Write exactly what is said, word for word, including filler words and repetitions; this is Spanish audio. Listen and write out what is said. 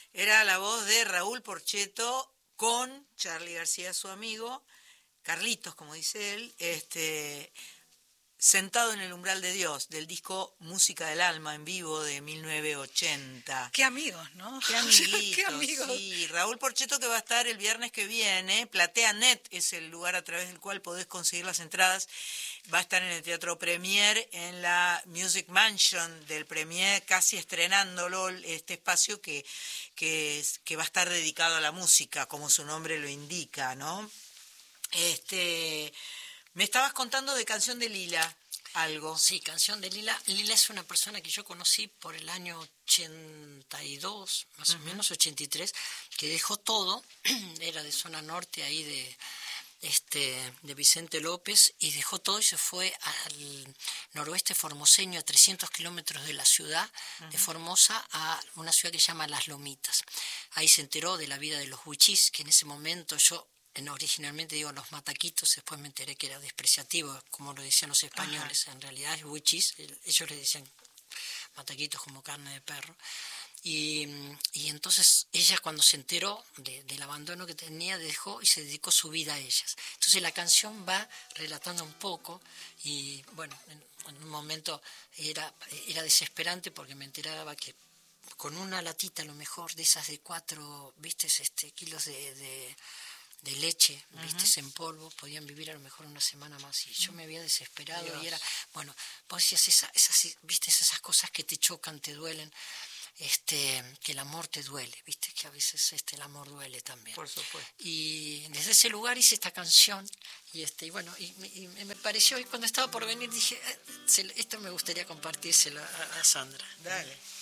Era la voz de Raúl Porchetto con Charly García, su amigo, Carlitos, como dice él, este, sentado en el umbral de Dios, del disco Música del Alma en vivo de mil novecientos ochenta. Qué amigos, ¿no? Qué amiguitos, Qué amigos. sí. Raúl Porchetto, que va a estar el viernes que viene, PlateaNet es el lugar a través del cual podés conseguir las entradas. Va a estar en el Teatro Premier, en la Music Mansion del Premier, casi estrenándolo, este espacio que, que, que va a estar dedicado a la música, como su nombre lo indica, ¿no? Este, me estabas contando de Canción de Lila, algo. Sí, Canción de Lila. Lila es una persona que yo conocí por el año ochenta y dos, más uh-huh. o menos, ochenta y tres, que dejó todo, era de zona norte ahí de... Este, de Vicente López, y dejó todo y se fue al noroeste formoseño, a trescientos kilómetros de la ciudad uh-huh. de Formosa, a una ciudad que se llama Las Lomitas. Ahí se enteró de la vida de los huichís, que en ese momento yo en, originalmente digo los mataquitos, después me enteré que era despreciativo, como lo decían los españoles. Uh-huh. En realidad es huichís, ellos le decían mataquitos como carne de perro. Y, y entonces ella, cuando se enteró de, del abandono que tenía, dejó y se dedicó su vida a ellas. Entonces la canción va relatando un poco, y bueno, en, en un momento era, era desesperante porque me enteraba que con una latita a lo mejor de esas de cuatro, viste, este, kilos de, de, de leche, viste, uh-huh. en polvo, podían vivir a lo mejor una semana más, y yo me había desesperado. Dios. Y era, bueno, vos decías esa, esas, viste, esas cosas que te chocan, te duelen. Este, que el amor te duele, viste que a veces este, el amor duele también. Por supuesto. Y desde ese lugar hice esta canción, y este, y bueno, y, y me pareció, y cuando estaba por venir dije, eh, esto me gustaría compartírselo a, a Sandra. Dale.